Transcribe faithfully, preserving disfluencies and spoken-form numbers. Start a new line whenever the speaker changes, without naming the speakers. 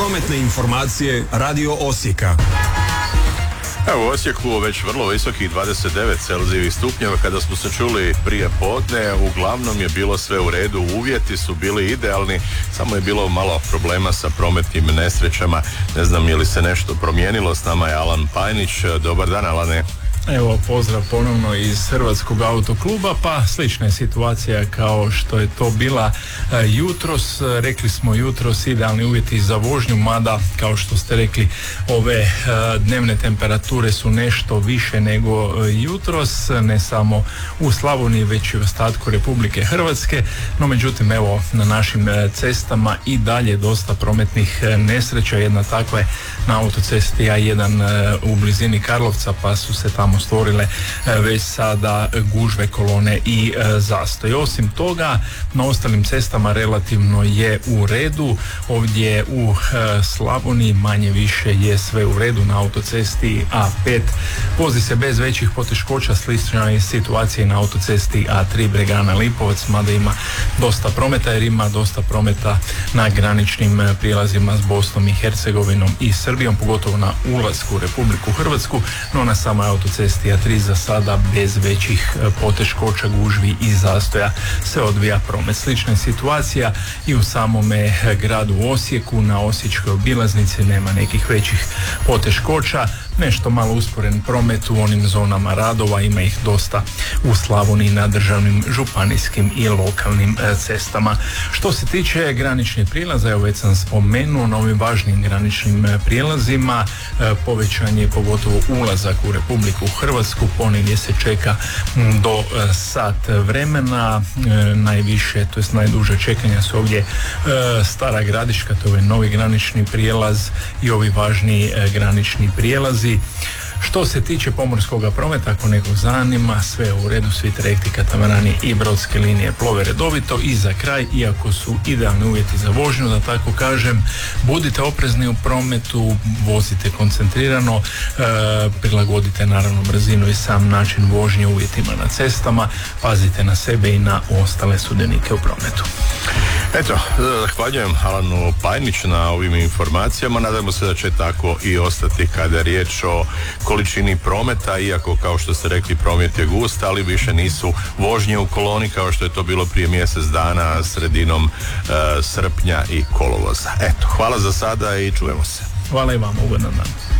Prometne informacije Radio Osijeka.
Evo, u Osijeku već vrlo visokih dvadeset devet celzijevih stupnjeva. Kada smo se čuli prije podne, uglavnom je bilo sve u redu, uvjeti su bili idealni, samo je bilo malo problema sa prometnim nesrećama. Ne znam je li se nešto promijenilo. S nama je Alan Pajnić. Dobar dan, Alane.
Evo, pozdrav ponovno iz Hrvatskog autokluba, pa slična je situacija kao što je to bila e, jutros. Rekli smo jutros idealni uvjeti za vožnju, mada kao što ste rekli ove e, dnevne temperature su nešto više nego e, jutros, ne samo u Slavoniji već i u ostatku Republike Hrvatske, no međutim evo na našim e, cestama i dalje dosta prometnih e, nesreća. Jedna takva je na autocesti A jedan e, u blizini Karlovca, pa su se tamo stvorile već sada gužve, kolone i zastoj. Osim toga, na ostalim cestama relativno je u redu. Ovdje u Slavoniji manje više je sve u redu. Na autocesti A pet vozi se bez većih poteškoća. Slična je situacija na autocesti A tri Bregana Lipovac, mada ima dosta prometa jer ima dosta prometa na graničnim prijelazima s Bosnom i Hercegovinom i Srbijom, pogotovo na ulasku u Republiku Hrvatsku, no na samoj autocesti A tri za sada bez većih poteškoća, gužvi i zastoja se odvija promet. Slična je situacija i u samome gradu Osijeku. Na osječkoj obilaznici nema nekih većih poteškoća. Nešto malo usporen promet u onim zonama radova, ima ih dosta u Slavoniji na državnim, županijskim i lokalnim cestama. Što se tiče graničnih prijelaza, evo već sam spomenuo, na ovim važnim graničnim prijelazima povećan je pogotovo ulazak u Republiku Hrvatsku, ponegdje se čeka do sat vremena. Najviše, to jest najduže čekanja su ovdje Stara Gradiška, to je ovaj novi granični prijelaz i ovi važni granični prijelazi. Što se tiče pomorskog prometa, ako nekog zanima, sve je u redu, svi trajekti, katamarani i brodske linije plove redovito. I za kraj, iako su idealni uvjeti za vožnju, da tako kažem, budite oprezni u prometu, vozite koncentrirano, e, prilagodite naravno brzinu i sam način vožnje uvjetima na cestama, pazite na sebe i na ostale sudionike u prometu.
Eto, zahvaljujem Alanu Pajniću na ovim informacijama. Nadamo se da će tako i ostati kada je riječ o količini prometa, iako kao što ste rekli promet je gust, ali više nisu vožnje u koloni kao što je to bilo prije mjesec dana sredinom e, srpnja i kolovoza. Eto, hvala za sada i čujemo se.
Hvala i vama, ugodan dan.